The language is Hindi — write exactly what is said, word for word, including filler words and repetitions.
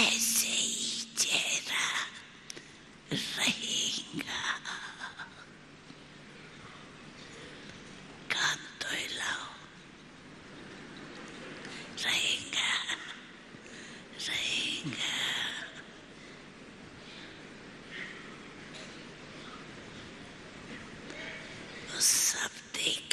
ऐसे ही चेहरा रहेगा। कान तो हिलाओ, रहेगा रहेगा। वो सब देख